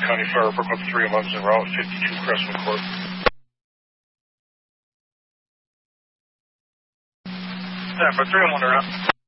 County Fire, Brooklyn 311's en route, 52 Crestwood Court. Yeah, for 311 around.